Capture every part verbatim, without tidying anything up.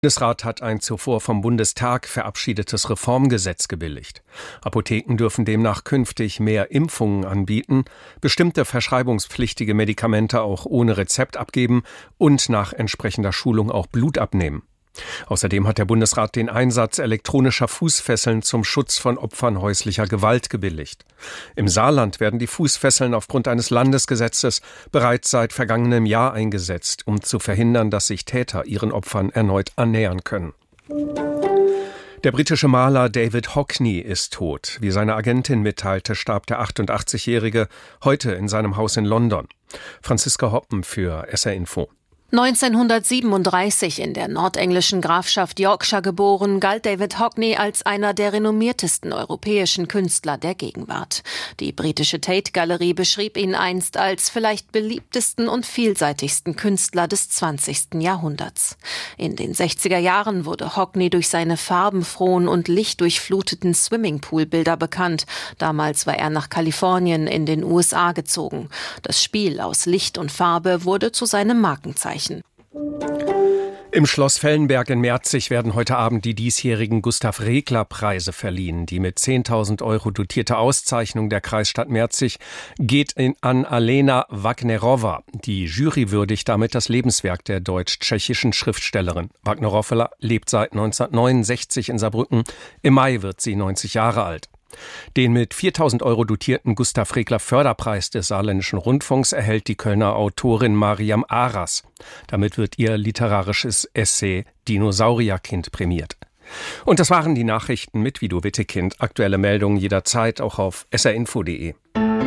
Der Bundesrat hat ein zuvor vom Bundestag verabschiedetes Reformgesetz gebilligt. Apotheken dürfen demnach künftig mehr Impfungen anbieten, bestimmte verschreibungspflichtige Medikamente auch ohne Rezept abgeben und nach entsprechender Schulung auch Blut abnehmen. Außerdem hat der Bundesrat den Einsatz elektronischer Fußfesseln zum Schutz von Opfern häuslicher Gewalt gebilligt. Im Saarland werden die Fußfesseln aufgrund eines Landesgesetzes bereits seit vergangenem Jahr eingesetzt, um zu verhindern, dass sich Täter ihren Opfern erneut annähern können. Der britische Maler David Hockney ist tot. Wie seine Agentin mitteilte, starb der achtundachtzigjährige heute in seinem Haus in London. Franziska Hoppen für S R Info. neunzehnhundertsiebenunddreißig in der nordenglischen Grafschaft Yorkshire geboren, galt David Hockney als einer der renommiertesten europäischen Künstler der Gegenwart. Die britische Tate-Galerie beschrieb ihn einst als vielleicht beliebtesten und vielseitigsten Künstler des zwanzigsten Jahrhunderts. In den sechziger Jahren wurde Hockney durch seine farbenfrohen und lichtdurchfluteten Swimmingpool-Bilder bekannt. Damals war er nach Kalifornien in den U S A gezogen. Das Spiel aus Licht und Farbe wurde zu seinem Markenzeichen. Im Schloss Fellenberg in Merzig werden heute Abend die diesjährigen Gustav-Regler-Preise verliehen. Die mit zehntausend Euro dotierte Auszeichnung der Kreisstadt Merzig geht in, an Alena Wagnerowa. Die Jury würdigt damit das Lebenswerk der deutsch-tschechischen Schriftstellerin. Wagnerowa lebt seit neunzehnhundertneunundsechzig in Saarbrücken. Im Mai wird sie neunzig Jahre alt. Den mit viertausend Euro dotierten Gustav-Regler-Förderpreis des Saarländischen Rundfunks erhält die Kölner Autorin Mariam Aras. Damit wird ihr literarisches Essay Dinosaurierkind prämiert. Und das waren die Nachrichten mit Vido Wittekind. Aktuelle Meldungen jederzeit auch auf s r info punkt d e.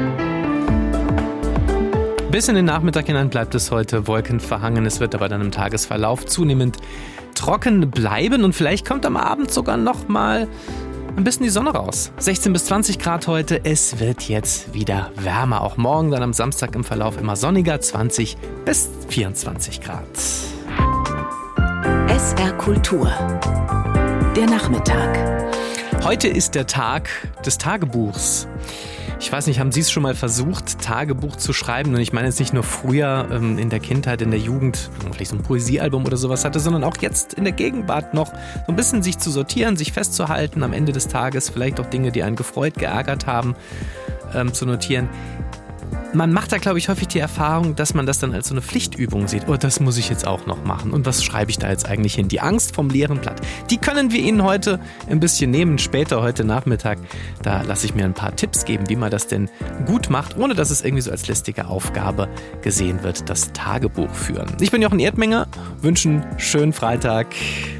Bis in den Nachmittag hinein bleibt es heute wolkenverhangen. Es wird aber dann im Tagesverlauf zunehmend trocken bleiben und vielleicht kommt am Abend sogar noch mal ein bisschen die Sonne raus. sechzehn bis zwanzig Grad heute. Es wird jetzt wieder wärmer. Auch morgen dann am Samstag im Verlauf immer sonniger. zwanzig bis vierundzwanzig Grad. S R Kultur. Der Nachmittag. Heute ist der Tag des Tagebuchs. Ich weiß nicht, haben Sie es schon mal versucht, Tagebuch zu schreiben? Und ich meine jetzt nicht nur früher ähm, in der Kindheit, in der Jugend, wo man vielleicht so ein Poesiealbum oder sowas hatte, sondern auch jetzt in der Gegenwart noch so ein bisschen sich zu sortieren, sich festzuhalten, am Ende des Tages vielleicht auch Dinge, die einen gefreut, geärgert haben, ähm, zu notieren. Man macht da, glaube ich, häufig die Erfahrung, dass man das dann als so eine Pflichtübung sieht. Oh, das muss ich jetzt auch noch machen. Und was schreibe ich da jetzt eigentlich hin? Die Angst vom leeren Blatt. Die können wir Ihnen heute ein bisschen nehmen. Später heute Nachmittag, da lasse ich mir ein paar Tipps geben, wie man das denn gut macht, ohne dass es irgendwie so als lästige Aufgabe gesehen wird, das Tagebuch führen. Ich bin Jochen Erdmenger, wünsche einen schönen Freitag.